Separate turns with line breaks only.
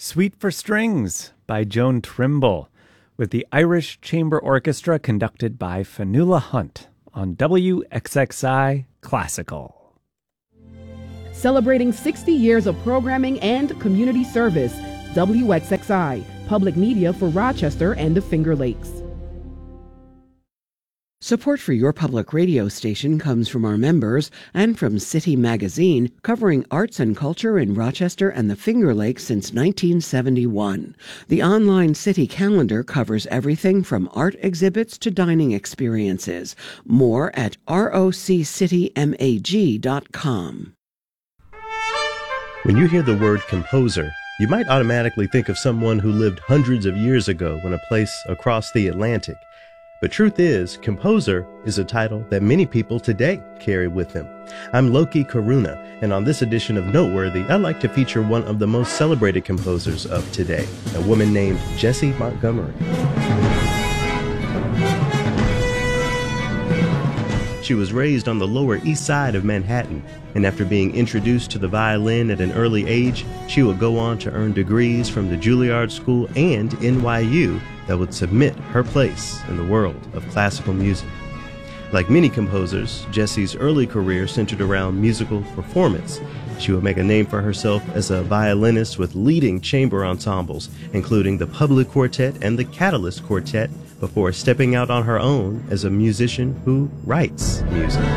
Suite for Strings by Joan Trimble, with the Irish Chamber Orchestra conducted by Fionnuala Hunt on WXXI Classical.
Celebrating 60 years of programming and community service, WXXI, public media for Rochester and the Finger Lakes.
Support for your public radio station comes from our members and from City Magazine, covering arts and culture in Rochester and the Finger Lakes since 1971. The online City calendar covers everything from art exhibits to dining experiences. More at roccitymag.com.
When you hear the word composer, you might automatically think of someone who lived hundreds of years ago in a place across the Atlantic. But truth is, composer is a title that many people today carry with them. I'm Loki Karuna, and on this edition of Noteworthy, I'd like to feature one of the most celebrated composers of today, a woman named Jessie Montgomery. She was raised on the Lower East Side of Manhattan, and after being introduced to the violin at an early age, she would go on to earn degrees from the Juilliard School and NYU that would cement her place in the world of classical music. Like many composers, Jessie's early career centered around musical performance. She would make a name for herself as a violinist with leading chamber ensembles, including the Public Quartet and the Catalyst Quartet, before stepping out on her own as a musician who writes music.